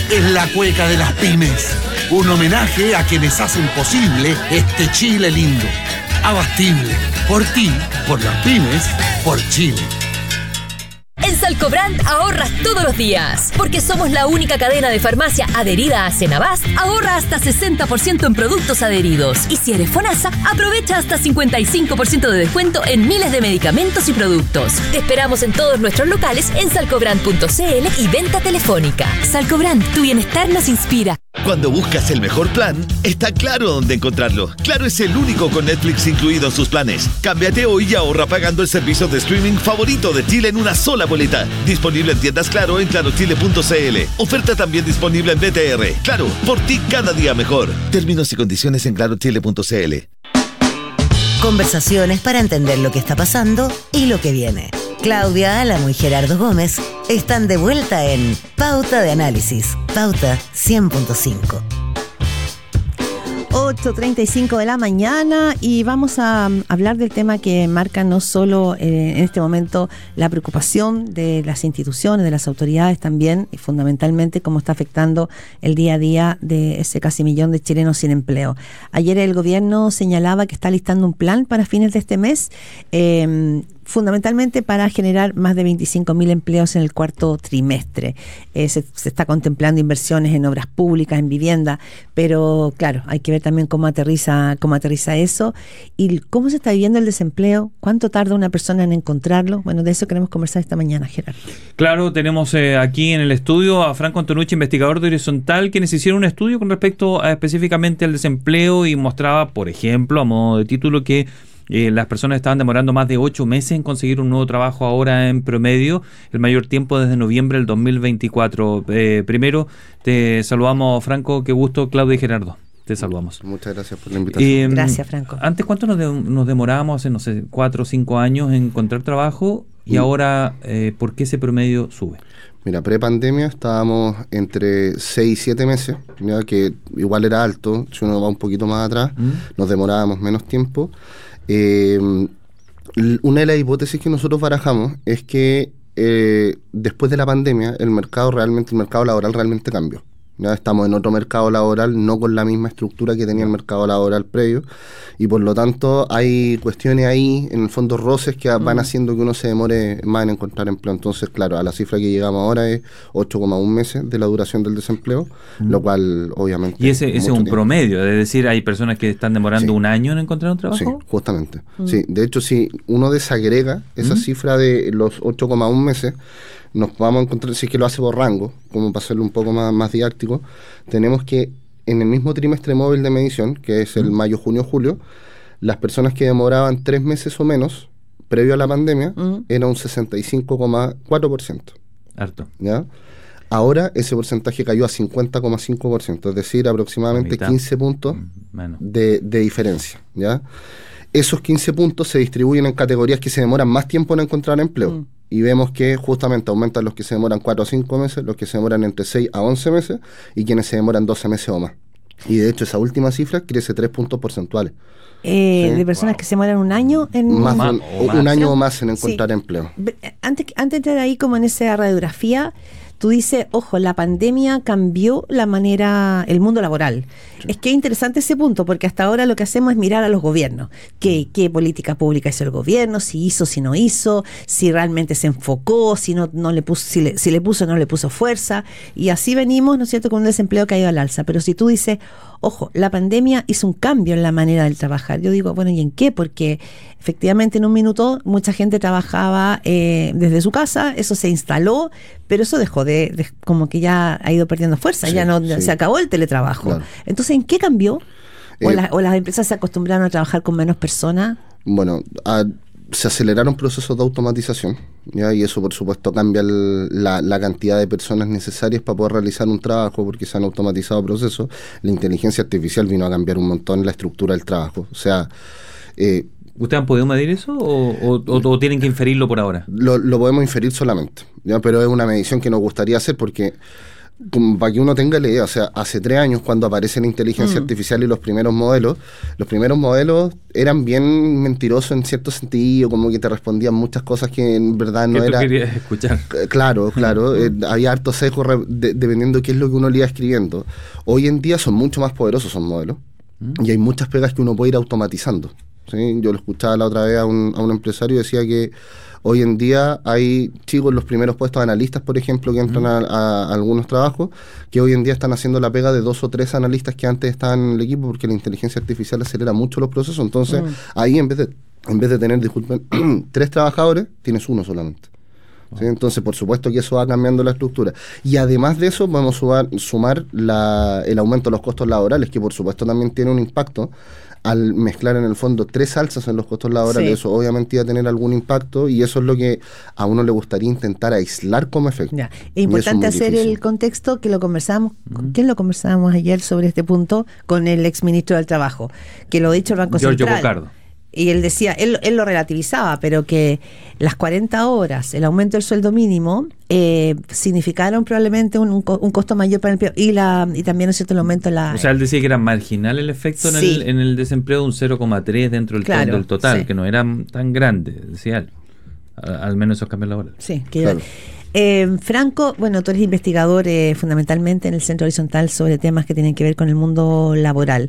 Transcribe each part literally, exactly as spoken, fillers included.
es la cueca de las pymes. Un homenaje a quienes hacen posible este Chile lindo. Abastible. Por ti, por las pymes, por Chile. En Salcobrand ahorras todos los días, porque somos la única cadena de farmacia adherida a Senabast. Ahorra hasta sesenta por ciento en productos adheridos. Y si eres FONASA, aprovecha hasta cincuenta y cinco por ciento de descuento en miles de medicamentos y productos. Te esperamos en todos nuestros locales en salcobrand punto c l y venta telefónica. Salcobrand, tu bienestar nos inspira. Cuando buscas el mejor plan, está claro dónde encontrarlo. Claro es el único con Netflix incluido en sus planes. Cámbiate hoy y ahorra pagando el servicio de streaming favorito de Chile en una sola boleta. Disponible en tiendas Claro en claro chile punto c l. Oferta también disponible en B T R. Claro, por ti cada día mejor. Términos y condiciones en claro chile punto c l. Conversaciones para entender lo que está pasando y lo que viene. Claudia Álamo y Gerardo Gómez están de vuelta en Pauta de Análisis. Pauta cien punto cinco. ocho treinta y cinco de la mañana y vamos a hablar del tema que marca no solo eh, en este momento la preocupación de las instituciones, de las autoridades también, y fundamentalmente cómo está afectando el día a día de ese casi millón de chilenos sin empleo. Ayer el gobierno señalaba que está listando un plan para fines de este mes, eh, fundamentalmente para generar más de veinticinco mil empleos en el cuarto trimestre. Eh, se, se está contemplando inversiones en obras públicas, en vivienda, pero claro, hay que ver también cómo aterriza, cómo aterriza eso y cómo se está viviendo el desempleo, cuánto tarda una persona en encontrarlo. Bueno, de eso queremos conversar esta mañana, Gerardo. Claro, tenemos eh, aquí en el estudio a Franco Antonucci, investigador de Horizontal, quienes hicieron un estudio con respecto a, específicamente al desempleo y mostraba, por ejemplo, a modo de título, que Eh, las personas estaban demorando más de ocho meses en conseguir un nuevo trabajo ahora en promedio, el mayor tiempo desde noviembre del dos mil veinticuatro. Eh, primero, te saludamos, Franco, qué gusto, Claudia y Gerardo. Te saludamos. Muchas gracias por la invitación. Eh, gracias, Franco. Antes, ¿cuánto nos, de, nos demorábamos, hace, no sé, cuatro o cinco años en encontrar trabajo? Y mm. ahora, eh, ¿por qué ese promedio sube? Mira, pre-pandemia estábamos entre seis y siete meses, ya que igual era alto, si uno va un poquito más atrás, mm. nos demorábamos menos tiempo. Eh, una de las hipótesis que nosotros barajamos es que eh, después de la pandemia el mercado realmente, el mercado laboral realmente cambió. Ya estamos en otro mercado laboral, no con la misma estructura que tenía el mercado laboral previo, y por lo tanto hay cuestiones ahí, en el fondo roces que mm. van haciendo que uno se demore más en encontrar empleo. Entonces, claro, a la cifra que llegamos ahora es ocho coma uno meses de la duración del desempleo, mm. lo cual obviamente... Y ese, ese es un tiempo. Promedio, es decir, hay personas que están demorando sí. un año en encontrar un trabajo. Sí, justamente. Mm. Sí, de hecho, si uno desagrega esa mm. cifra de los ocho coma uno meses, nos vamos a encontrar, si es que lo hace por rango, como para hacerlo un poco más, más didáctico, tenemos que en el mismo trimestre móvil de medición, que es el mayo, junio, julio, las personas que demoraban tres meses o menos, previo a la pandemia, uh-huh. era un sesenta y cinco coma cuatro por ciento. Harto. ¿Ya? Ahora ese porcentaje cayó a cincuenta coma cinco por ciento, es decir, aproximadamente quince puntos de, de diferencia. ¿Ya? Esos quince puntos se distribuyen en categorías que se demoran más tiempo en encontrar empleo. Uh-huh. Y vemos que justamente aumentan los que se demoran cuatro a cinco meses, los que se demoran entre seis a once meses y quienes se demoran doce meses o más. Y de hecho esa última cifra crece tres puntos porcentuales. Eh, ¿sí? De personas wow. que se demoran un año en... Más, más, un, un más. año o más en encontrar sí. empleo. Antes, antes de entrar ahí como en esa radiografía, tú dices, ojo, la pandemia cambió la manera, el mundo laboral. Sí. Es que es interesante ese punto, porque hasta ahora lo que hacemos es mirar a los gobiernos. ¿Qué, qué política pública hizo el gobierno? Si hizo, si no hizo, si realmente se enfocó, si no, no le puso, si le, si le puso o no le puso fuerza. Y así venimos, ¿no es cierto?, con un desempleo que ha ido al alza. Pero si tú dices, ojo, la pandemia hizo un cambio en la manera de trabajar. Yo digo, bueno, ¿y en qué? Porque efectivamente en un minuto mucha gente trabajaba eh, desde su casa, eso se instaló, pero eso dejó de, de como que ya ha ido perdiendo fuerza, sí, ya no sí. se acabó el teletrabajo. Claro. Entonces, ¿en qué cambió? ¿O, eh, la, ¿O las empresas se acostumbraron a trabajar con menos personas? Bueno, a, se aceleraron procesos de automatización, ¿ya? Y eso por supuesto cambia el, la, la cantidad de personas necesarias para poder realizar un trabajo, porque se han automatizado procesos. La inteligencia artificial vino a cambiar un montón la estructura del trabajo. O sea, eh, ¿ustedes han podido medir eso o, o, o, o tienen que inferirlo por ahora? Lo, lo podemos inferir solamente, ¿ya? Pero es una medición que nos gustaría hacer porque como para que uno tenga la idea, o sea, hace tres años cuando aparece la inteligencia mm. artificial y los primeros modelos, los primeros modelos eran bien mentirosos en cierto sentido, como que te respondían muchas cosas que en verdad no era... ¿Qué tú querías escuchar? Claro, claro, eh, había harto sesgo re, de, dependiendo de qué es lo que uno le iba escribiendo. Hoy en día son mucho más poderosos esos modelos mm. y hay muchas pegas que uno puede ir automatizando. ¿Sí? Yo lo escuchaba la otra vez a un, a un empresario y decía que hoy en día hay chicos en los primeros puestos de analistas, por ejemplo, que entran a, a, a algunos trabajos, que hoy en día están haciendo la pega de dos o tres analistas que antes estaban en el equipo, porque la inteligencia artificial acelera mucho los procesos. Entonces, mm. ahí en vez de en vez de tener, disculpen, tres trabajadores, tienes uno solamente. ¿Sí? Entonces, por supuesto que eso va cambiando la estructura. Y además de eso, podemos sumar, sumar la, el aumento de los costos laborales, que por supuesto también tiene un impacto. Al mezclar en el fondo tres alzas en los costos laborales, sí. eso obviamente iba a tener algún impacto, y eso es lo que a uno le gustaría intentar aislar como efecto. Ya. Es importante es hacer difícil. El contexto que lo conversamos, ¿con quién lo conversábamos ayer sobre este punto? Con el exministro del Trabajo, que lo ha dicho el Banco Giorgio Central. Bocardo. Y él decía, él, él lo relativizaba, pero que las cuarenta horas, el aumento del sueldo mínimo, eh, significaron probablemente un, un, un costo mayor para el empleo. Y la y también, ¿no es cierto?, el aumento de la... O sea, él decía que era marginal el efecto en, sí. el, en el desempleo de un cero coma tres dentro del, claro, del total, sí. que no era tan grande, decía él. A, al menos esos cambios laborales. Sí, que claro. Eh, Franco, bueno, tú eres investigador eh, fundamentalmente en el Centro Horizontal sobre temas que tienen que ver con el mundo laboral.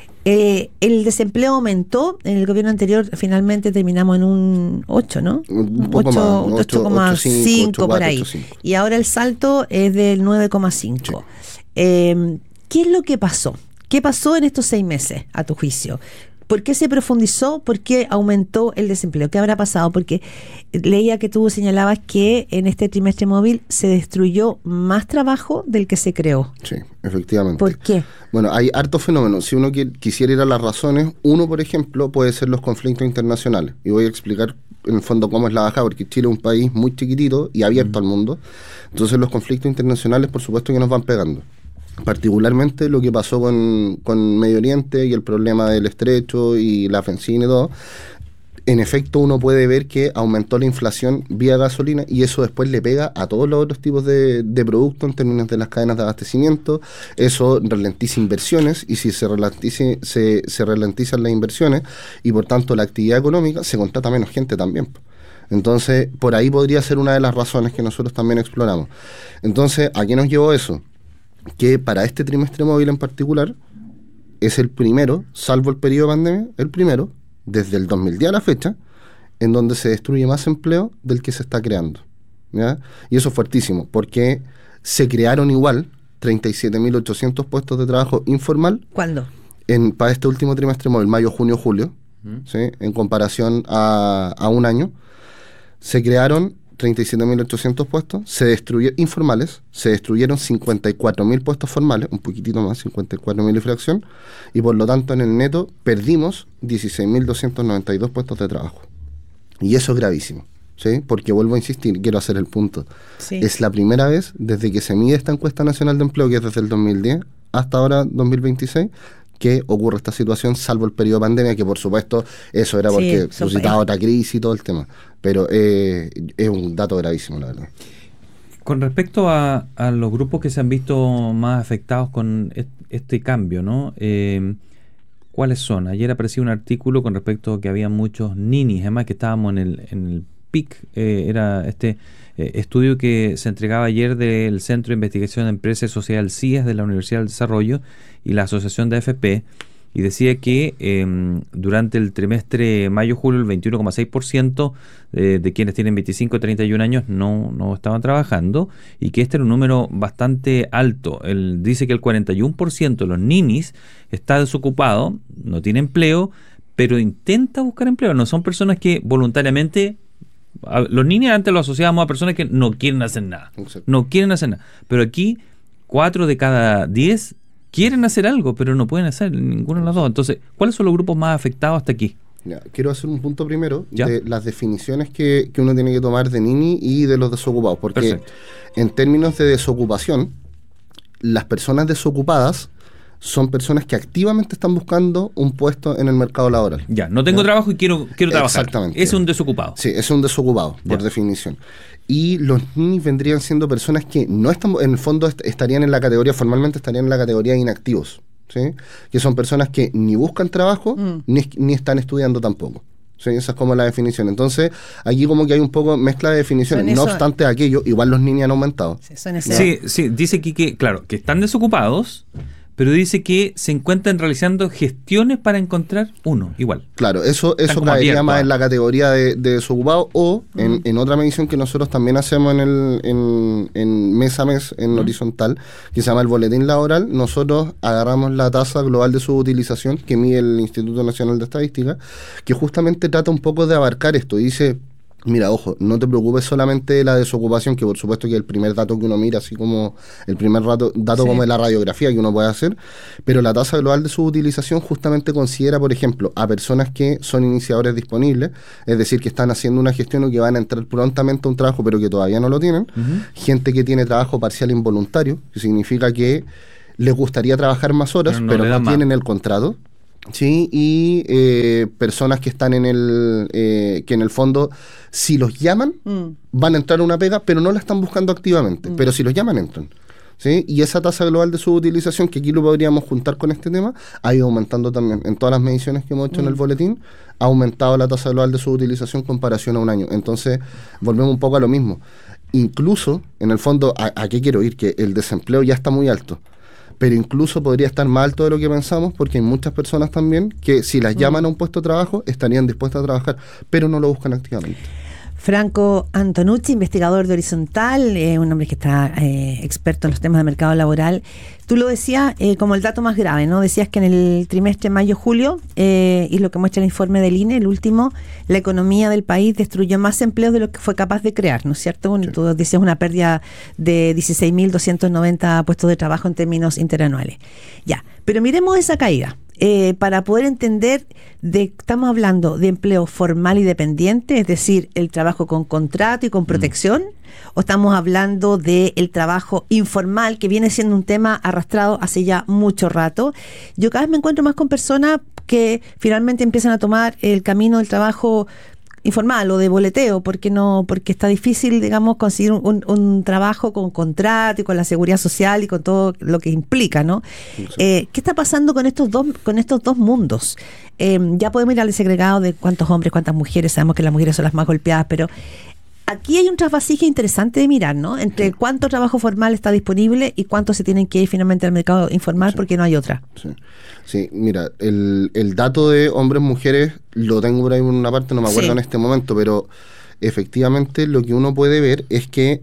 Eh, el desempleo aumentó en el gobierno anterior, finalmente terminamos en un ocho, ¿no? Un poco más, ocho coma cinco por ahí. ocho, cinco. Y ahora el salto es del nueve coma cinco. Sí. Eh, ¿Qué es lo que pasó? ¿Qué pasó en estos seis meses, a tu juicio? ¿Por qué se profundizó? ¿Por qué aumentó el desempleo? ¿Qué habrá pasado? Porque leía que tú señalabas que en este trimestre móvil se destruyó más trabajo del que se creó. Sí, efectivamente. ¿Por qué? Bueno, hay hartos fenómenos. Si uno que, quisiera ir a las razones, uno, por ejemplo, puede ser los conflictos internacionales. Y voy a explicar en el fondo cómo es la bajada, porque Chile es un país muy chiquitito y abierto mm. al mundo. Entonces los conflictos internacionales, por supuesto, que nos van pegando. Particularmente lo que pasó con, con Medio Oriente y el problema del estrecho y la ofensiva y todo. En efecto, uno puede ver que aumentó la inflación vía gasolina, y eso después le pega a todos los otros tipos de, de productos en términos de las cadenas de abastecimiento. Eso ralentiza inversiones, y si se, ralentiza, se, se ralentizan las inversiones y por tanto la actividad económica, se contrata menos gente también. Entonces, por ahí podría ser una de las razones que nosotros también exploramos. Entonces, ¿a qué nos llevó eso? Que para este trimestre móvil en particular es el primero, salvo el periodo de pandemia, el primero, desde el dos mil diez a la fecha, en donde se destruye más empleo del que se está creando, ¿ya? Y eso es fuertísimo, porque se crearon igual treinta y siete mil ochocientos puestos de trabajo informal. ¿Cuándo? En, para este último trimestre móvil, mayo, junio, julio, ¿Mm? ¿sí? En comparación a, a un año, se crearon treinta y siete mil ochocientos puestos, se destruyeron informales, se destruyeron cincuenta y cuatro mil puestos formales, un poquitito más, cincuenta y cuatro mil y fracción, y por lo tanto en el neto perdimos dieciséis mil doscientos noventa y dos puestos de trabajo. Y eso es gravísimo, ¿sí? Porque vuelvo a insistir, quiero hacer el punto. Sí. Es la primera vez desde que se mide esta encuesta nacional de empleo, que es desde el dos mil diez hasta ahora dos mil veintiséis, que ocurre esta situación, salvo el periodo de pandemia, que por supuesto eso era porque sí, suscitaba otra crisis y todo el tema, pero eh, es un dato gravísimo, la verdad. Con respecto a, a los grupos que se han visto más afectados con este cambio, ¿no? Eh, ¿Cuáles son? Ayer apareció un artículo con respecto a que había muchos ninis, además que estábamos en el, en el pic, eh, era este eh, estudio que se entregaba ayer del Centro de Investigación de Empresas y Sociedad, C I E S, de la Universidad del Desarrollo y la Asociación de A F P, y decía que eh, durante el trimestre mayo-julio el veintiuno coma seis por ciento de, de quienes tienen veinticinco a treinta y un años no, no estaban trabajando, y que este era un número bastante alto. Él dice que el cuarenta y uno por ciento de los ninis está desocupado, no tiene empleo, pero intenta buscar empleo. No son personas que voluntariamente... Los ninis antes lo asociábamos a personas que no quieren hacer nada. Exacto. No quieren hacer nada. Pero aquí, cuatro de cada diez quieren hacer algo, pero no pueden hacer ninguno de los dos. Entonces, ¿cuáles son los grupos más afectados hasta aquí? Ya, quiero hacer un punto primero ¿Ya? de las definiciones que, que uno tiene que tomar de nini y de los desocupados. Porque Perfecto. En términos de desocupación, las personas desocupadas son personas que activamente están buscando un puesto en el mercado laboral. Ya, no tengo ¿Ya? trabajo y quiero, quiero trabajar. Exactamente. Es un desocupado. Sí, es un desocupado, por ya. definición. Y los ninis vendrían siendo personas que no están, en el fondo est- estarían en la categoría, formalmente estarían en la categoría de inactivos, ¿sí? Que son personas que ni buscan trabajo, mm. ni, ni están estudiando tampoco. Sí, esa es como la definición. Entonces, aquí como que hay un poco mezcla de definiciones. No obstante aquello, igual los ninis han aumentado. Sí, son sí, sí, dice aquí que, claro, que están desocupados, pero dice que se encuentran realizando gestiones para encontrar uno, igual. Claro, eso eso caería más en la categoría de, de desocupado o uh-huh. en, en otra medición que nosotros también hacemos en el en, en mes a mes, en uh-huh. horizontal, que se llama el boletín laboral. Nosotros agarramos la tasa global de subutilización que mide el Instituto Nacional de Estadística, que justamente trata un poco de abarcar esto. Dice... Mira, ojo, no te preocupes solamente de la desocupación, que por supuesto que es el primer dato que uno mira, así como el primer dato, dato sí. como de la radiografía que uno puede hacer, pero la tasa global de subutilización justamente considera, por ejemplo, a personas que son iniciadores disponibles, es decir, que están haciendo una gestión o que van a entrar prontamente a un trabajo, pero que todavía no lo tienen, uh-huh. gente que tiene trabajo parcial involuntario, que significa que les gustaría trabajar más horas, pero no, pero no tienen el contrato. Sí, y eh, personas que están en el, eh, que en el fondo, si los llaman, mm. van a entrar a una pega, pero no la están buscando activamente, mm. pero si los llaman, entran. ¿Sí? Y esa tasa global de subutilización, que aquí lo podríamos juntar con este tema, ha ido aumentando también. En todas las mediciones que hemos hecho mm. en el boletín, ha aumentado la tasa global de subutilización en comparación a un año. Entonces, volvemos un poco a lo mismo. Incluso, en el fondo, ¿a, a qué quiero ir? Que el desempleo ya está muy alto. Pero incluso podría estar más alto de lo que pensamos, porque hay muchas personas también que si las llaman a un puesto de trabajo estarían dispuestas a trabajar, pero no lo buscan activamente. Franco Antonucci, investigador de Horizontal, eh, un hombre que está eh, experto en los temas de mercado laboral. Tú lo decías eh, como el dato más grave, ¿no? Decías que en el trimestre mayo-julio, eh, y lo que muestra el informe del I N E, el último, la economía del país destruyó más empleos de lo que fue capaz de crear, ¿no es cierto? Bueno, sí. Tú decías una pérdida de dieciséis mil doscientos noventa puestos de trabajo en términos interanuales. Ya, pero miremos esa caída. Eh, para poder entender, de estamos hablando de empleo formal y dependiente, es decir, el trabajo con contrato y con protección, mm. o estamos hablando del trabajo informal, que viene siendo un tema arrastrado hace ya mucho rato. Yo cada vez me encuentro más con personas que finalmente empiezan a tomar el camino del trabajo informal o de boleteo, porque no, porque está difícil, digamos, conseguir un, un, un trabajo con contrato y con la seguridad social y con todo lo que implica, ¿no? Sí. Eh, ¿Qué está pasando con estos dos, con estos dos mundos? Eh, ya podemos ir al segregado de cuántos hombres, cuántas mujeres, sabemos que las mujeres son las más golpeadas, pero aquí hay un trasvasije interesante de mirar, ¿no? Entre sí. cuánto trabajo formal está disponible y cuánto se tienen que ir finalmente al mercado informal, sí. porque no hay otra. Sí, sí. Mira, el, el dato de hombres, mujeres, lo tengo por ahí en una parte, no me acuerdo sí. en este momento, pero efectivamente lo que uno puede ver es que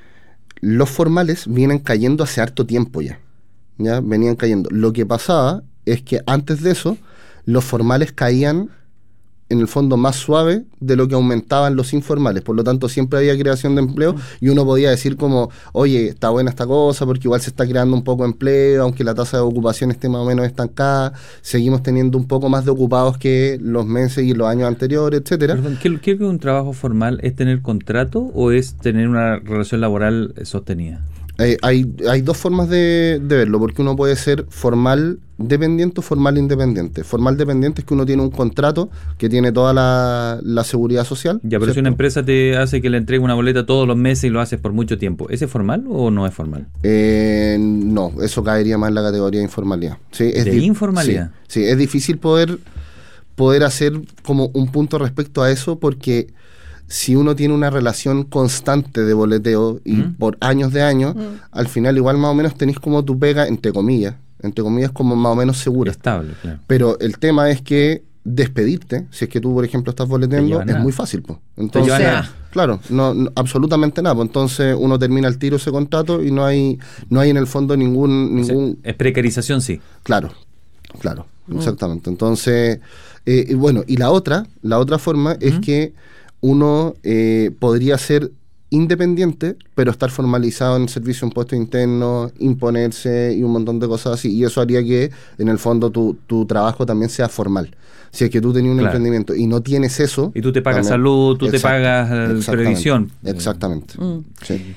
los formales vienen cayendo hace harto tiempo ya, ya venían cayendo. Lo que pasaba es que antes de eso, los formales caían en el fondo más suave de lo que aumentaban los informales, por lo tanto siempre había creación de empleo y uno podía decir como, oye, está buena esta cosa porque igual se está creando un poco de empleo, aunque la tasa de ocupación esté más o menos estancada, seguimos teniendo un poco más de ocupados que los meses y los años anteriores, etcétera. Perdón, ¿qué, qué es un trabajo formal? ¿Es tener contrato o es tener una relación laboral sostenida? Eh, hay, hay dos formas de, de verlo, porque uno puede ser formal dependiente o formal independiente. Formal dependiente es que uno tiene un contrato que tiene toda la, la seguridad social. Ya, pero ¿cierto? Si una empresa te hace que le entregue una boleta todos los meses y lo haces por mucho tiempo, ¿ese es formal o no es formal? Eh, no, eso caería más en la categoría de informalidad. Sí, es ¿De di- informalidad? Sí, sí, es difícil poder, poder hacer como un punto respecto a eso, porque si uno tiene una relación constante de boleteo y ¿Mm? por años de años, ¿Mm? al final igual más o menos tenés como tu pega, entre comillas, entre comillas como más o menos segura. Estable, claro. Pero el tema es que despedirte, si es que tú, por ejemplo, estás boleteando, es nada. muy fácil, pues. Entonces, claro, no, no, absolutamente nada. Pues entonces uno termina el tiro ese contrato y no hay, no hay en el fondo ningún, ningún. Es precarización, sí. Claro, claro, mm. exactamente. Entonces, eh, y bueno, y la otra, la otra forma mm. es que uno eh, podría ser independiente, pero estar formalizado en el servicio de impuestos internos, imponerse y un montón de cosas así. Y eso haría que, en el fondo, tu, tu trabajo también sea formal. Si es que tú tenías un claro. emprendimiento y no tienes eso... Y tú te pagas también, salud, tú exact, te pagas previsión. Exactamente. Mm. Sí.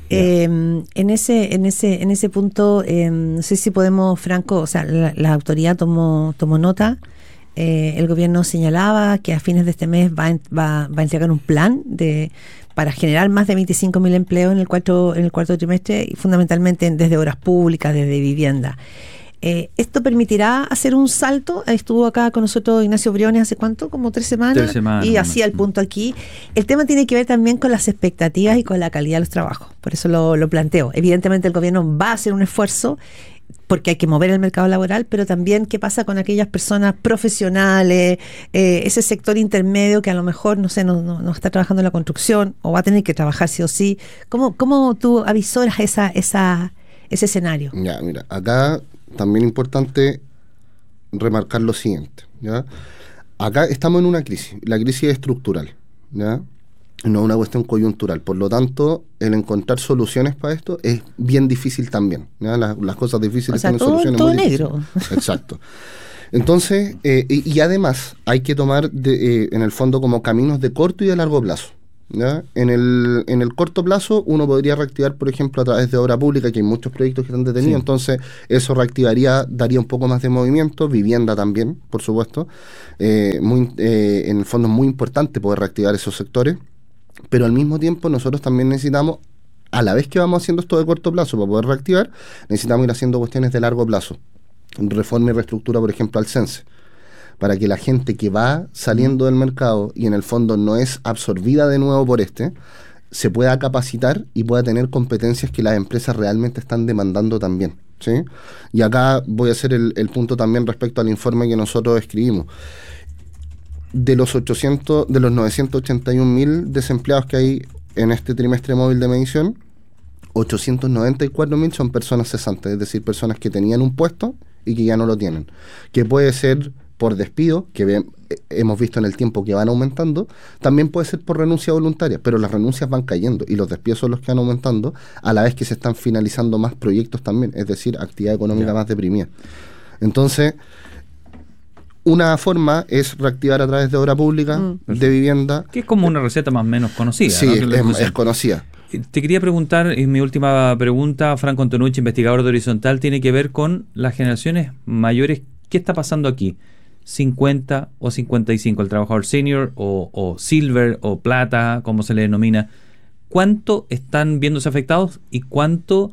Eh, en ese, en ese, en ese punto, eh, no sé si podemos, Franco, o sea, la, la autoridad tomó, tomó nota. Eh, el gobierno señalaba que a fines de este mes va, va, va a entregar un plan de para generar más de veinticinco mil empleos en el cuarto, en el cuarto trimestre, y fundamentalmente desde obras públicas, desde vivienda. Eh, ¿Esto permitirá hacer un salto? Estuvo acá con nosotros Ignacio Briones hace cuánto, como tres semanas, tres semanas y hacía el punto aquí. El tema tiene que ver también con las expectativas y con la calidad de los trabajos, por eso lo, lo planteo. Evidentemente el gobierno va a hacer un esfuerzo porque hay que mover el mercado laboral, pero también qué pasa con aquellas personas profesionales, eh, ese sector intermedio que a lo mejor, no sé, no, no, no está trabajando en la construcción o va a tener que trabajar sí o sí. ¿Cómo, cómo tú avisoras esa, esa, ese escenario? Ya, mira, acá también importante remarcar lo siguiente, ¿ya? Acá estamos en una crisis, la crisis es estructural, ¿ya? No es una cuestión coyuntural, por lo tanto, el encontrar soluciones para esto es bien difícil también, ¿ya? Las, las cosas difíciles o sea, tienen todo, soluciones todo muy negro. difíciles. Exacto. Entonces, eh, y, y además hay que tomar de, eh, en el fondo como caminos de corto y de largo plazo, ¿ya? En el, en el corto plazo uno podría reactivar, por ejemplo, a través de obra pública, que hay muchos proyectos que están detenidos, sí. Entonces eso reactivaría, daría un poco más de movimiento, vivienda también, por supuesto, eh, muy, eh, en el fondo es muy importante poder reactivar esos sectores, pero al mismo tiempo nosotros también necesitamos, a la vez que vamos haciendo esto de corto plazo para poder reactivar, necesitamos ir haciendo cuestiones de largo plazo, reforma y reestructura, por ejemplo, al CENSE, para que la gente que va saliendo del mercado y en el fondo no es absorbida de nuevo por este, se pueda capacitar y pueda tener competencias que las empresas realmente están demandando también, ¿sí? Y acá voy a hacer el, el punto también respecto al informe que nosotros escribimos. De los ochocientos, de los novecientos ochenta y un mil desempleados que hay en este trimestre móvil de medición, ochocientos noventa y cuatro mil son personas cesantes, es decir, personas que tenían un puesto y que ya no lo tienen, que puede ser por despido, que ve, hemos visto en el tiempo que van aumentando, también puede ser por renuncia voluntaria, pero las renuncias van cayendo y los despidos son los que van aumentando, a la vez que se están finalizando más proyectos también, es decir, actividad económica yeah. más deprimida. Entonces, una forma es reactivar a través de obra pública, mm. de vivienda. Que es como una receta más o menos conocida. Sí, ¿no? es, es conocida. Te quería preguntar, y mi última pregunta, Franco Antonucci, investigador de Horizontal, tiene que ver con las generaciones mayores. ¿Qué está pasando aquí? cincuenta o cincuenta y cinco, el trabajador senior o, o silver o plata, como se le denomina. ¿Cuánto están viéndose afectados y cuánto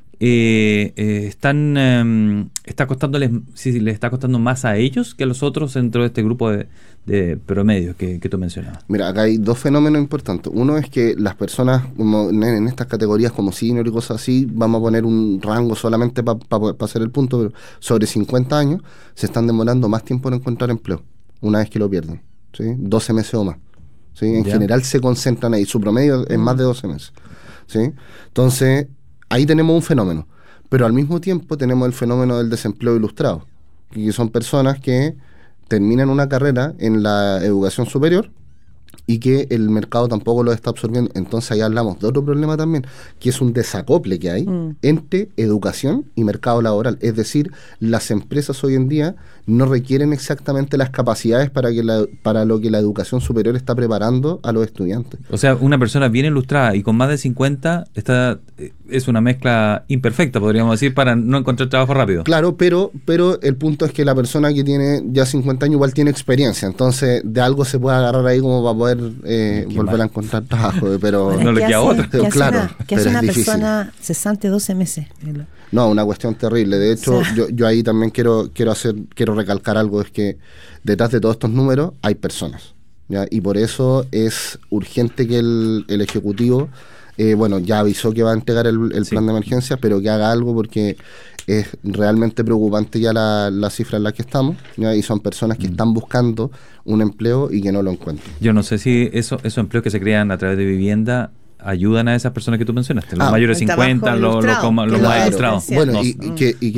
eh, eh, están eh, está costándoles, si les está costando más a ellos que a los otros dentro de este grupo de, de promedios que, que tú mencionabas? Mira, acá hay dos fenómenos importantes. Uno es que las personas como en estas categorías como senior y cosas así, vamos a poner un rango solamente para pa, pa hacer el punto, pero sobre cincuenta años se están demorando más tiempo en encontrar empleo una vez que lo pierden, ¿sí? doce meses o más, ¿sí? En ya. general se concentran ahí, su promedio es más de doce meses, ¿sí? Entonces ahí tenemos un fenómeno, pero al mismo tiempo tenemos el fenómeno del desempleo ilustrado, que son personas que terminan una carrera en la educación superior y que el mercado tampoco lo está absorbiendo. Entonces ahí hablamos de otro problema también, que es un desacople que hay mm. entre educación y mercado laboral. Es decir, las empresas hoy en día no requieren exactamente las capacidades para que la, para lo que la educación superior está preparando a los estudiantes. O sea, una persona bien ilustrada y con más de cincuenta está, es una mezcla imperfecta, podríamos decir, para no encontrar trabajo rápido. Claro, pero, pero el punto es que la persona que tiene ya cincuenta años igual tiene experiencia, entonces de algo se puede agarrar ahí como para poder eh, volver mal. a encontrar trabajo, pero bueno, no le queda otra. ¿Qué hace claro, una, ¿qué hace una persona cesante doce meses? No, una cuestión terrible. De hecho, o sea, yo, yo ahí también quiero quiero hacer quiero recalcar algo, es que detrás de todos estos números hay personas, ¿ya? Y por eso es urgente que el, el Ejecutivo, eh, bueno, ya avisó que va a entregar el, el sí. plan de emergencia, pero que haga algo porque es realmente preocupante ya la, la cifra en la que estamos, ¿ya? Y son personas que mm. están buscando un empleo y que no lo encuentran. Yo no sé si eso, esos empleos que se crean a través de vivienda ayudan a esas personas que tú mencionaste, los ah, mayores de cincuenta, los, los, los, los claro. más ilustrados. Bueno, no, y, y, que, y quiero, no sé.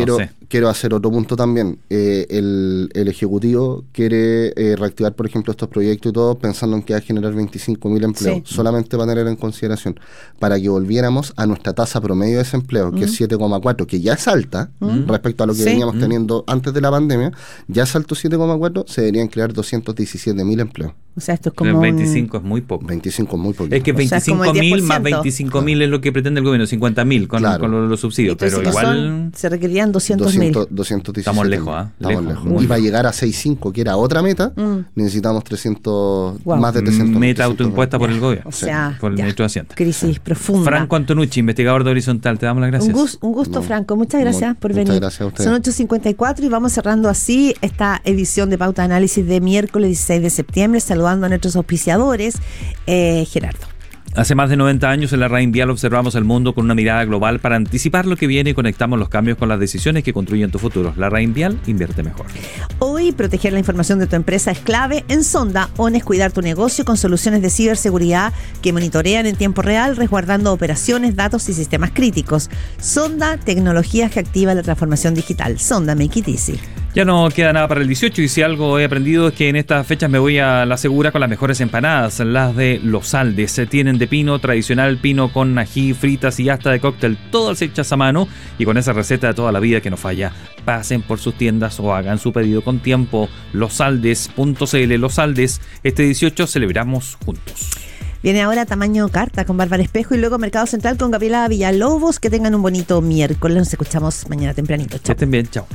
quiero hacer otro punto también. Eh, el, el Ejecutivo quiere eh, reactivar, por ejemplo, estos proyectos y todo, pensando en que va a generar veinticinco mil empleos, sí. solamente para tener en consideración, para que volviéramos a nuestra tasa promedio de desempleo, que mm. es siete coma cuatro, que ya es alta mm. respecto a lo que sí. veníamos mm. teniendo antes de la pandemia, ya saltó siete coma cuatro, se deberían crear doscientos diecisiete mil empleos. O sea, esto es como veinticinco un... es muy poco. veinticinco es muy poco. Es que veinticinco mil más veinticinco mil claro. es lo que pretende el gobierno, cincuenta mil con, claro. con los, los subsidios. Entonces, pero igual son, se requerían doscientos mil. doscientos diecisiete. Estamos lejos, ¿ah? ¿eh? Estamos lejos. lejos. Y para llegar a seis coma cinco, que era otra meta, mm. necesitamos trescientos, wow. más de trescientos. Meta autoimpuesta por el gobierno. O sea, por el ministro de Hacienda. Crisis profunda. Franco Antonucci, investigador de Horizontal, te damos las gracias. Un, gus, un gusto, no. Franco. Muchas gracias no, por muchas venir. Gracias a ustedes. Son ocho cincuenta y cuatro y vamos cerrando así esta edición de Pauta de Análisis de miércoles dieciséis de septiembre, saludando a nuestros auspiciadores. Eh, Gerardo. Hace más de noventa años en la RAIN Vial observamos el mundo con una mirada global para anticipar lo que viene y conectamos los cambios con las decisiones que construyen tu futuro. La RAIN Vial invierte mejor. Hoy, proteger la información de tu empresa es clave. En Sonda, O N es cuidar tu negocio con soluciones de ciberseguridad que monitorean en tiempo real, resguardando operaciones, datos y sistemas críticos. Sonda, tecnologías que activan la transformación digital. Sonda, make it easy. Ya no queda nada para el dieciocho y si algo he aprendido es que en estas fechas me voy a la segura con las mejores empanadas, las de Los Aldes. Se tienen de pino, tradicional pino con ají, fritas y hasta de cóctel, todas hechas a mano y con esa receta de toda la vida que no falla. Pasen por sus tiendas o hagan su pedido con tiempo. losaldes punto c l. Los Aldes, este dieciocho celebramos juntos. Viene ahora Tamaño Carta con Bárbara Espejo y luego Mercado Central con Gabriela Villalobos. Que tengan un bonito miércoles. Nos escuchamos mañana tempranito. Chao. Que estén bien, chao.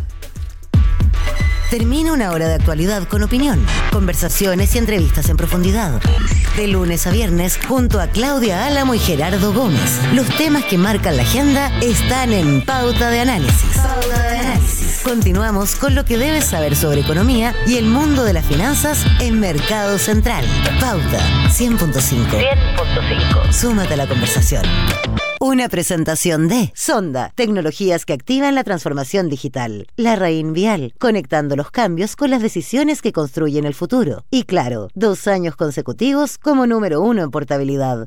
Termina una hora de actualidad con opinión, conversaciones y entrevistas en profundidad. De lunes a viernes, junto a Claudia Álamo y Gerardo Gómez. Los temas que marcan la agenda están en Pauta de Análisis. Pauta de Análisis. Continuamos con lo que debes saber sobre economía y el mundo de las finanzas en Mercado Central. Pauta cien punto cinco. cien punto cinco. Súmate a la conversación. Una presentación de Sonda, tecnologías que activan la transformación digital. La RAIN Vial, conectando los cambios con las decisiones que construyen el futuro. Y claro, dos años consecutivos como número uno en portabilidad.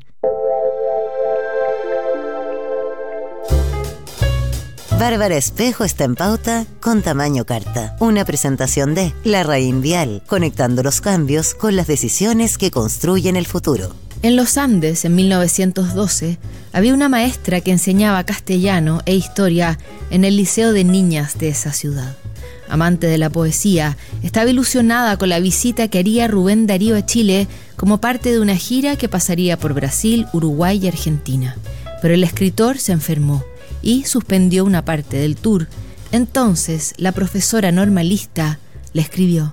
Bárbara Espejo está en Pauta con Tamaño Carta. Una presentación de La RAIN Vial, conectando los cambios con las decisiones que construyen el futuro. En los Andes, en mil novecientos doce, había una maestra que enseñaba castellano e historia en el liceo de niñas de esa ciudad. Amante de la poesía, estaba ilusionada con la visita que haría Rubén Darío a Chile como parte de una gira que pasaría por Brasil, Uruguay y Argentina. Pero el escritor se enfermó y suspendió una parte del tour. Entonces, la profesora normalista le escribió: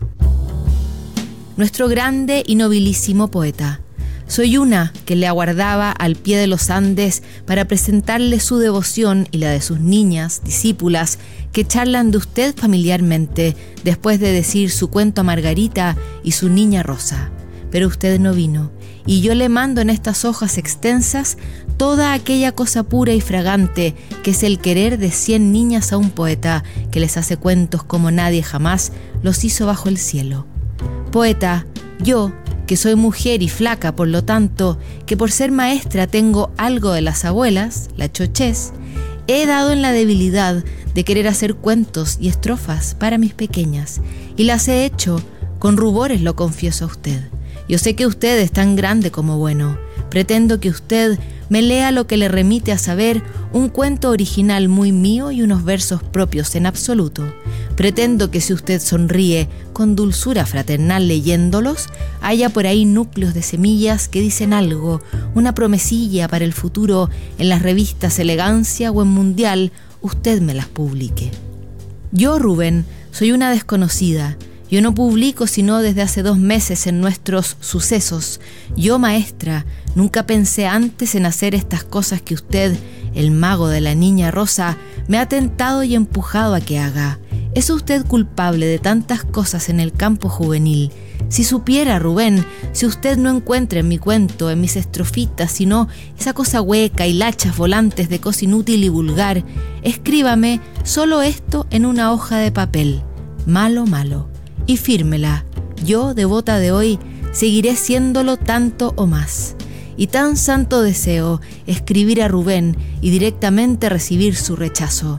«Nuestro grande y nobilísimo poeta, soy una que le aguardaba al pie de los Andes para presentarle su devoción y la de sus niñas, discípulas, que charlan de usted familiarmente después de decir su cuento a Margarita y su niña Rosa. Pero usted no vino, y yo le mando en estas hojas extensas toda aquella cosa pura y fragante que es el querer de cien niñas a un poeta que les hace cuentos como nadie jamás los hizo bajo el cielo. Poeta, yo, que soy mujer y flaca, por lo tanto, que por ser maestra tengo algo de las abuelas, la chochez, he dado en la debilidad de querer hacer cuentos y estrofas para mis pequeñas, y las he hecho con rubores, lo confieso a usted. Yo sé que usted es tan grande como bueno. Pretendo que usted me lea lo que le remite a saber un cuento original muy mío y unos versos propios en absoluto. Pretendo que si usted sonríe con dulzura fraternal leyéndolos, haya por ahí núcleos de semillas que dicen algo, una promesilla para el futuro en las revistas Elegancia o en Mundial, usted me las publique. Yo, Rubén, soy una desconocida. Yo no publico sino desde hace dos meses en nuestros sucesos. Yo, maestra, nunca pensé antes en hacer estas cosas que usted, el mago de la niña Rosa, me ha tentado y empujado a que haga. ¿Es usted culpable de tantas cosas en el campo juvenil? Si supiera, Rubén, si usted no encuentra en mi cuento, en mis estrofitas, sino esa cosa hueca y lachas volantes de cosa inútil y vulgar, escríbame solo esto en una hoja de papel. Malo, malo. Y fírmela. Yo, devota de hoy, seguiré siéndolo tanto o más. Y tan santo deseo escribir a Rubén y directamente recibir su rechazo.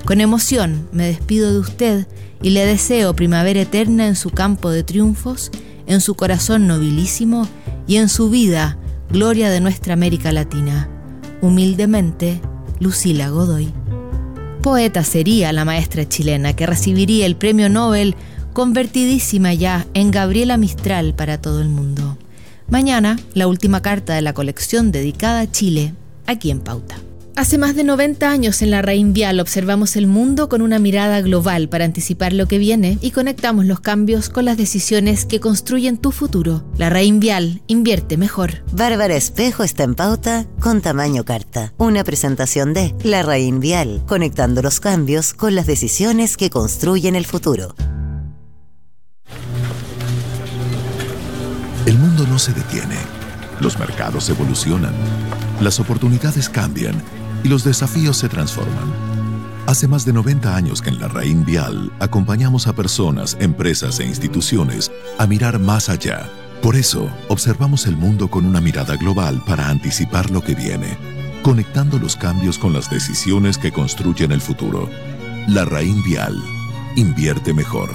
Con emoción me despido de usted y le deseo primavera eterna en su campo de triunfos, en su corazón nobilísimo y en su vida, gloria de nuestra América Latina. Humildemente, Lucila Godoy. Poeta sería la maestra chilena que recibiría el premio Nobel, convertidísima ya en Gabriela Mistral para todo el mundo. Mañana, la última carta de la colección dedicada a Chile, aquí en Pauta. Hace más de noventa años en la Raín Vial observamos el mundo con una mirada global para anticipar lo que viene y conectamos los cambios con las decisiones que construyen tu futuro. La Raín Vial invierte mejor. Bárbara Espejo está en Pauta con tamaño carta. Una presentación de La Raín Vial, conectando los cambios con las decisiones que construyen el futuro. El mundo no se detiene. Los mercados evolucionan. Las oportunidades cambian. Y los desafíos se transforman. Hace más de noventa años que en la Raín Vial acompañamos a personas, empresas e instituciones a mirar más allá. Por eso, observamos el mundo con una mirada global para anticipar lo que viene, conectando los cambios con las decisiones que construyen el futuro. La Raín Vial. Invierte mejor.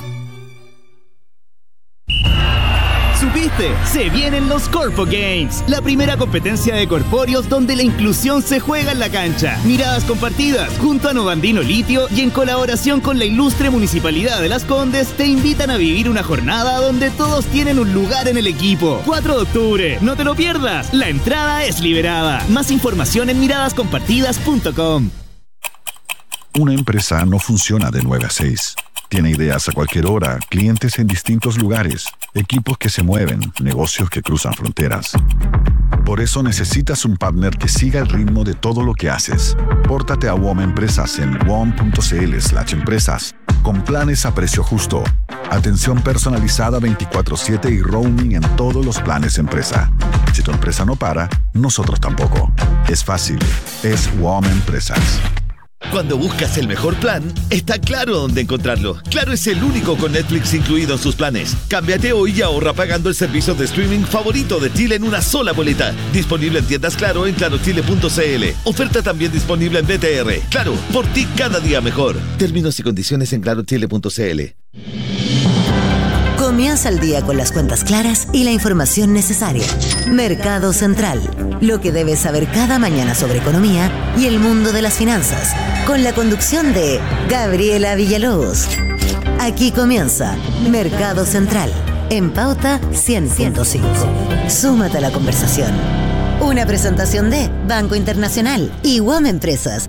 ¿Supiste? Se vienen los Corpo Games, la primera competencia de corpóreos donde la inclusión se juega en la cancha. Miradas compartidas, junto a Novandino Litio y en colaboración con la ilustre Municipalidad de Las Condes, te invitan a vivir una jornada donde todos tienen un lugar en el equipo. cuatro de octubre, no te lo pierdas, la entrada es liberada. Más información en miradas compartidas punto com. Una empresa no funciona de nueve a seis. Tiene ideas a cualquier hora, clientes en distintos lugares, equipos que se mueven, negocios que cruzan fronteras. Por eso necesitas un partner que siga el ritmo de todo lo que haces. Pórtate a W O M Empresas en wom.cl slash empresas, con planes a precio justo, atención personalizada veinticuatro siete y roaming en todos los planes empresa. Si tu empresa no para, nosotros tampoco. Es fácil, es W O M Empresas. Cuando buscas el mejor plan, está claro dónde encontrarlo. Claro es el único con Netflix incluido en sus planes. Cámbiate hoy y ahorra pagando el servicio de streaming favorito de Chile en una sola boleta. Disponible en tiendas Claro en claro chile punto c l. Oferta también disponible en B T R. Claro, por ti cada día mejor. Términos y condiciones en claro chile punto c l. Comienza el día con las cuentas claras y la información necesaria. Mercado Central. Lo que debes saber cada mañana sobre economía y el mundo de las finanzas. Con la conducción de Gabriela Villalobos. Aquí comienza Mercado Central. En Pauta cien punto cinco. Súmate a la conversación. Una presentación de Banco Internacional y W O M Empresas.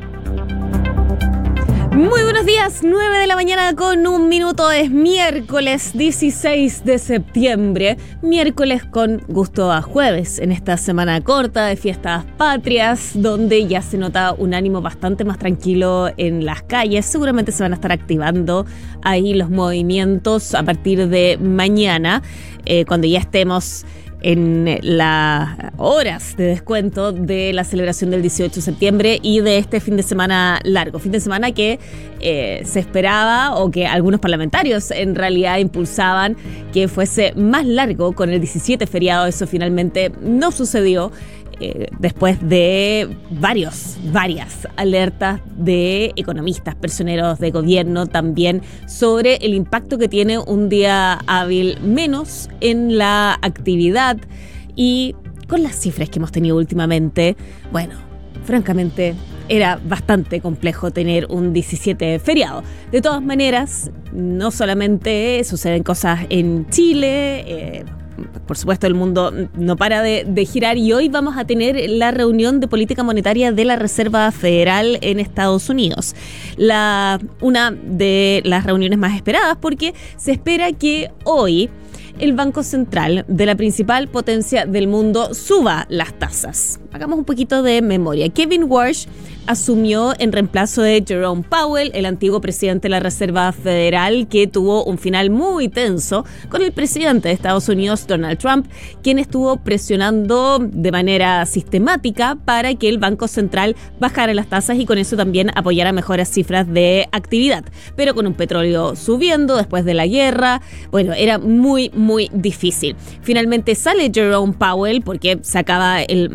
Muy buenos días, nueve de la mañana con un minuto, es miércoles dieciséis de septiembre, miércoles con gusto a jueves, en esta semana corta de fiestas patrias, donde ya se nota un ánimo bastante más tranquilo en las calles. Seguramente se van a estar activando ahí los movimientos a partir de mañana, eh, cuando ya estemos en las horas de descuento de la celebración del dieciocho de septiembre y de este fin de semana largo. Fin de semana que eh, se esperaba, o que algunos parlamentarios en realidad impulsaban que fuese más largo con el diecisiete feriado. Eso finalmente no sucedió. Eh, después de varios, varias alertas de economistas, personeros de gobierno también, sobre el impacto que tiene un día hábil menos en la actividad. Y con las cifras que hemos tenido últimamente, bueno, francamente era bastante complejo tener un diecisiete feriado. De todas maneras, no solamente suceden cosas en Chile, eh, por supuesto, el mundo no para de, de girar, y hoy vamos a tener la reunión de política monetaria de la Reserva Federal en Estados Unidos. La, una de las reuniones más esperadas, porque se espera que hoy el Banco Central de la principal potencia del mundo suba las tasas. Hagamos un poquito de memoria. Kevin Warsh asumió en reemplazo de Jerome Powell, el antiguo presidente de la Reserva Federal, que tuvo un final muy tenso con el presidente de Estados Unidos, Donald Trump, quien estuvo presionando de manera sistemática para que el Banco Central bajara las tasas y con eso también apoyara mejores cifras de actividad. Pero con un petróleo subiendo después de la guerra, bueno, era muy, muy difícil. Finalmente sale Jerome Powell porque se acaba el mandato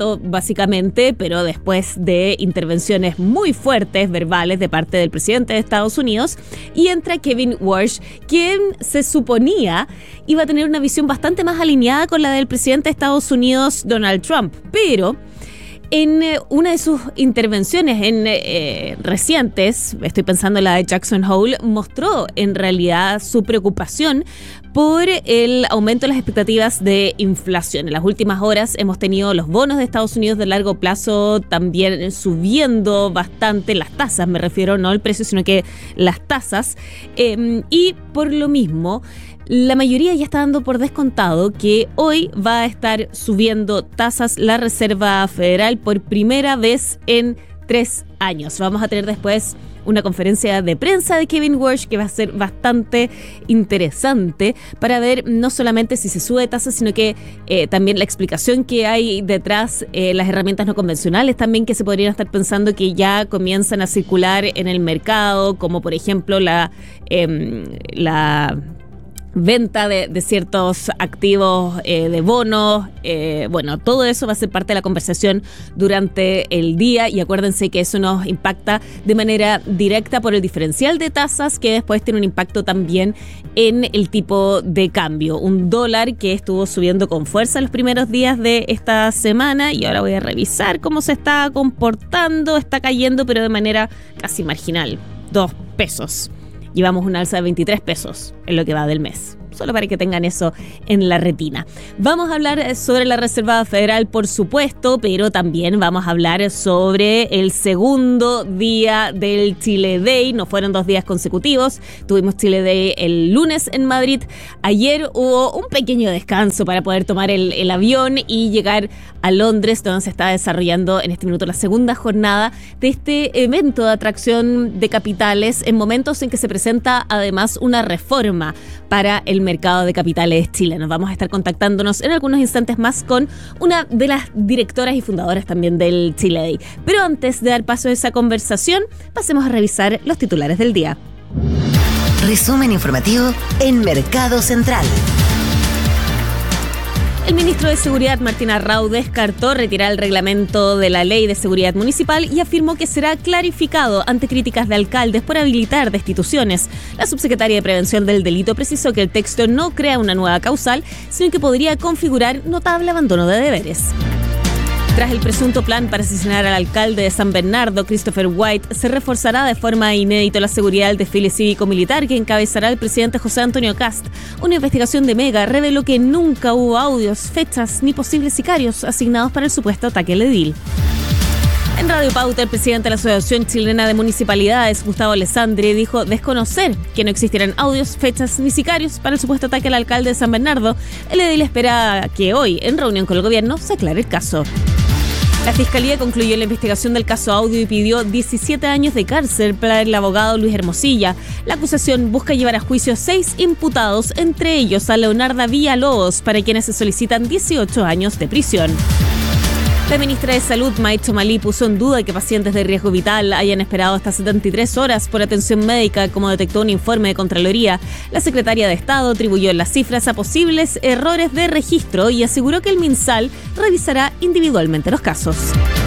rato, básicamente, pero después de intervenciones muy fuertes, verbales, de parte del presidente de Estados Unidos, y entra Kevin Warsh, quien se suponía iba a tener una visión bastante más alineada con la del presidente de Estados Unidos, Donald Trump, pero en eh, una de sus intervenciones en eh, recientes, estoy pensando en la de Jackson Hole, mostró en realidad su preocupación por el aumento de las expectativas de inflación. En las últimas horas hemos tenido los bonos de Estados Unidos de largo plazo también subiendo bastante, las tasas me refiero, no el precio, sino que las tasas, eh, y por lo mismo la mayoría ya está dando por descontado que hoy va a estar subiendo tasas la Reserva Federal por primera vez en tres años. Vamos a tener después una conferencia de prensa de Kevin Warsh que va a ser bastante interesante para ver no solamente si se sube tasas, sino que eh, también la explicación que hay detrás, eh, las herramientas no convencionales también que se podrían estar pensando que ya comienzan a circular en el mercado, como por ejemplo la... Eh, la venta de, de ciertos activos eh, de bonos, eh, bueno, todo eso va a ser parte de la conversación durante el día y acuérdense que eso nos impacta de manera directa por el diferencial de tasas que después tiene un impacto también en el tipo de cambio. Un dólar que estuvo subiendo con fuerza los primeros días de esta semana y ahora voy a revisar cómo se está comportando, está cayendo pero de manera casi marginal, dos pesos. Llevamos un alza de veintitrés pesos en lo que va del mes. Solo para que tengan eso en la retina. Vamos a hablar sobre la Reserva Federal, por supuesto, pero también vamos a hablar sobre el segundo día del Chile Day. No fueron dos días consecutivos. Tuvimos Chile Day el lunes en Madrid. Ayer hubo un pequeño descanso para poder tomar el, el avión y llegar a Londres, donde se está desarrollando en este minuto la segunda jornada de este evento de atracción de capitales en momentos en que se presenta además una reforma para el mercado de capitales chilenos. Vamos a estar contactándonos en algunos instantes más con una de las directoras y fundadoras también del Chile Day. Pero antes de dar paso a esa conversación, pasemos a revisar los titulares del día. Resumen informativo en Mercado Central. El ministro de Seguridad, Martín Arrau, descartó retirar el reglamento de la Ley de Seguridad Municipal y afirmó que será clarificado ante críticas de alcaldes por habilitar destituciones. La subsecretaria de Prevención del Delito precisó que el texto no crea una nueva causal, sino que podría configurar notable abandono de deberes. Tras el presunto plan para asesinar al alcalde de San Bernardo, Christopher White, se reforzará de forma inédita la seguridad del desfile cívico-militar que encabezará el presidente José Antonio Kast. Una investigación de Mega reveló que nunca hubo audios, fechas ni posibles sicarios asignados para el supuesto ataque al edil. En Radio Pauta, el presidente de la Asociación Chilena de Municipalidades, Gustavo Alessandri, dijo desconocer que no existieran audios, fechas ni sicarios para el supuesto ataque al alcalde de San Bernardo. El edil espera que hoy, en reunión con el gobierno, se aclare el caso. La Fiscalía concluyó la investigación del caso Audio y pidió diecisiete años de cárcel para el abogado Luis Hermosilla. La acusación busca llevar a juicio a seis imputados, entre ellos a Leonarda Villalobos, para quienes se solicitan dieciocho años de prisión. La ministra de Salud, Maicho Malí, puso en duda que pacientes de riesgo vital hayan esperado hasta setenta y tres horas por atención médica, como detectó un informe de Contraloría. La secretaria de Estado atribuyó las cifras a posibles errores de registro y aseguró que el MinSal revisará individualmente los casos.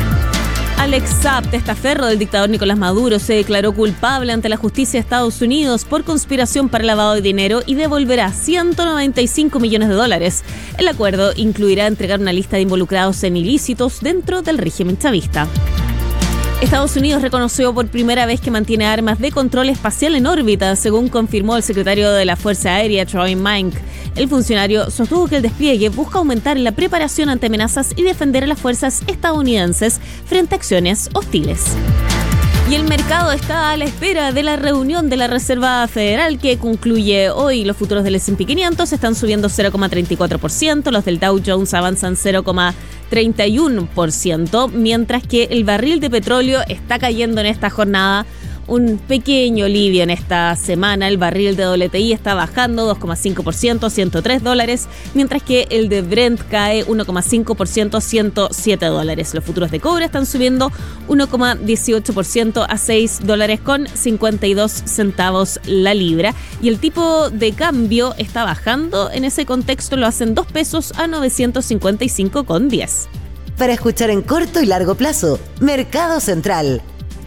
Alex Saab, testaferro del dictador Nicolás Maduro, se declaró culpable ante la justicia de Estados Unidos por conspiración para lavado de dinero y devolverá ciento noventa y cinco millones de dólares. El acuerdo incluirá entregar una lista de involucrados en ilícitos dentro del régimen chavista. Estados Unidos reconoció por primera vez que mantiene armas de control espacial en órbita, según confirmó el secretario de la Fuerza Aérea, Troy Mink. El funcionario sostuvo que el despliegue busca aumentar la preparación ante amenazas y defender a las fuerzas estadounidenses frente a acciones hostiles. Y el mercado está a la espera de la reunión de la Reserva Federal que concluye hoy. Los futuros del ese and pe quinientos están subiendo cero coma treinta y cuatro por ciento, los del Dow Jones avanzan cero coma treinta y uno por ciento, mientras que el barril de petróleo está cayendo en esta jornada. Un pequeño alivio en esta semana. El barril de doble te i está bajando dos coma cinco por ciento, ciento tres dólares, mientras que el de Brent cae uno coma cinco por ciento, ciento siete dólares. Los futuros de cobre están subiendo uno coma dieciocho por ciento a seis dólares con cincuenta y dos centavos la libra. Y el tipo de cambio está bajando. En ese contexto lo hacen dos pesos a novecientos cincuenta y cinco con diez. para escuchar en corto y largo plazo. Mercado Central.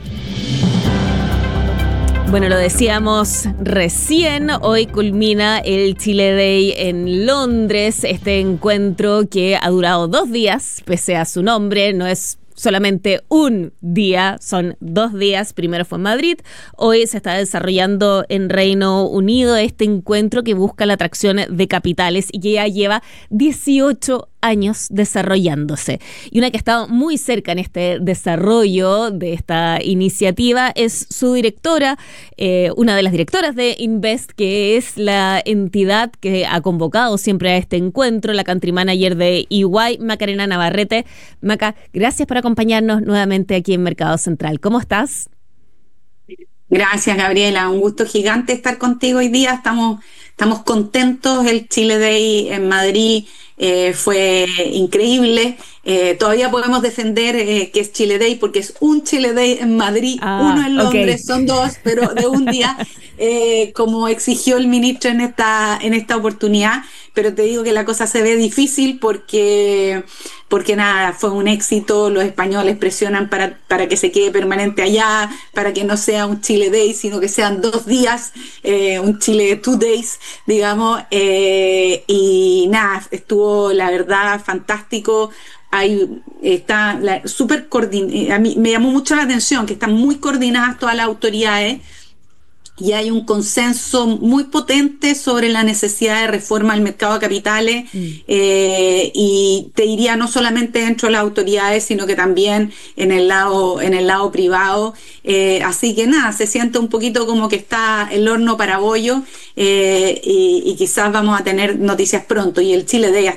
Bueno, lo decíamos recién, hoy culmina el Chile Day en Londres, este encuentro que ha durado dos días, pese a su nombre, no es solamente un día, son dos días. Primero fue en Madrid, hoy se está desarrollando en Reino Unido este encuentro que busca la atracción de capitales y que ya lleva dieciocho años desarrollándose. Y una que ha estado muy cerca en este desarrollo de esta iniciativa es su directora, eh, una de las directoras de Invest, que es la entidad que ha convocado siempre a este encuentro, la country manager de E Y, Macarena Navarrete. Maca, gracias por acompañarnos nuevamente aquí en Mercado Central. ¿Cómo estás? Gracias, Gabriela. Un gusto gigante estar contigo hoy día. Estamos, estamos contentos. El Chile Day en Madrid eh, fue increíble. Eh, todavía podemos defender eh, que es Chile Day porque es un Chile Day en Madrid, ah, uno en Londres, okay. Son dos, pero de un día, eh, como exigió el ministro en esta, en esta oportunidad. Pero te digo que la cosa se ve difícil porque, porque nada, fue un éxito. Los españoles presionan para, para que se quede permanente allá, para que no sea un Chile Day, sino que sean dos días, eh, un Chile Two Days, digamos. Eh, y nada, estuvo la verdad fantástico. Ahí está súper coordinada. A mí me llamó mucho la atención que están muy coordinadas todas las autoridades. Y hay un consenso muy potente sobre la necesidad de reforma al mercado de capitales, mm. eh, y te diría no solamente dentro de las autoridades, sino que también en el lado, en el lado privado. Eh, así que nada, se siente un poquito como que está el horno para bollo, eh, y, y quizás vamos a tener noticias pronto. Y el Chile Day